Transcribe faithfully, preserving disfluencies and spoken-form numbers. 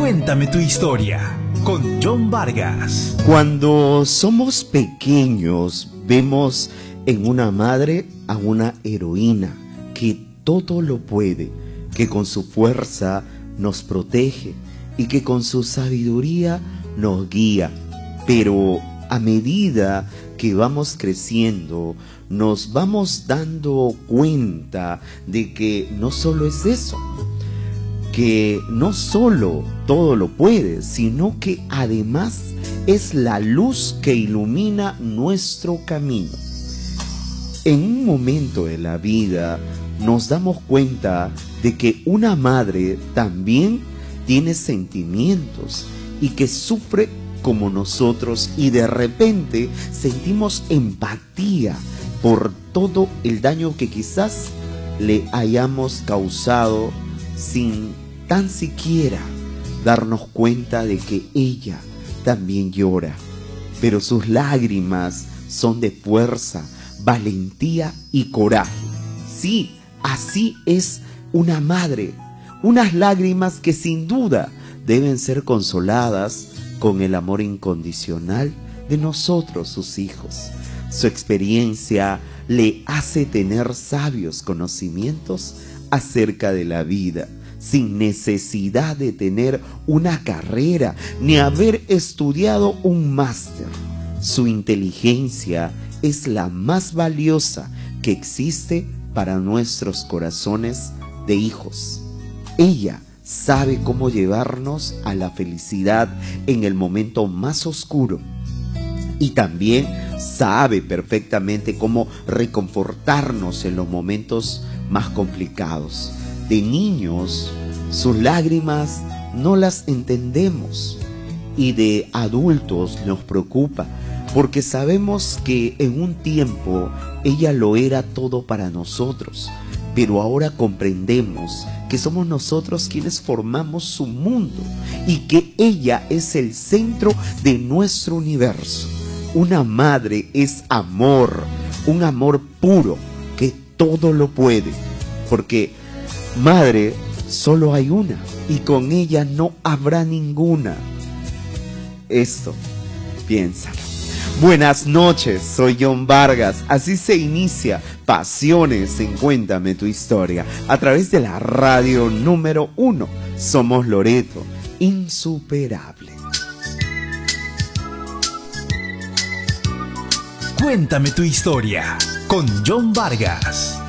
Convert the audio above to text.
Cuéntame tu historia con John Vargas. Cuando somos pequeños, vemos en una madre a una heroína que todo lo puede, que con su fuerza nos protege y que con su sabiduría nos guía. Pero a medida que vamos creciendo, nos vamos dando cuenta de que no solo es eso, que no solo todo lo puede, sino que además es la luz que ilumina nuestro camino. En un momento de la vida nos damos cuenta de que una madre también tiene sentimientos y que sufre como nosotros, y de repente sentimos empatía por todo el daño que quizás le hayamos causado sin tan siquiera darnos cuenta de que ella también llora, pero sus lágrimas son de fuerza, valentía y coraje. Sí, así es una madre, unas lágrimas que sin duda deben ser consoladas con el amor incondicional de nosotros, sus hijos. Su experiencia le hace tener sabios conocimientos acerca de la vida, sin necesidad de tener una carrera ni haber estudiado un máster. Su inteligencia es la más valiosa que existe para nuestros corazones de hijos. Ella sabe cómo llevarnos a la felicidad en el momento más oscuro y también sabe perfectamente cómo reconfortarnos en los momentos más complicados. De niños, sus lágrimas no las entendemos, y de adultos nos preocupa porque sabemos que en un tiempo ella lo era todo para nosotros, pero ahora comprendemos que somos nosotros quienes formamos su mundo y que ella es el centro de nuestro universo. Una madre es amor, un amor puro que todo lo puede, porque madre solo hay una y con ella no habrá ninguna. Esto, piénsalo. Buenas noches, soy John Vargas. Así se inicia Pasiones en Cuéntame tu Historia a través de la radio número uno. Somos Loreto, insuperable. Cuéntame tu historia con John Vargas.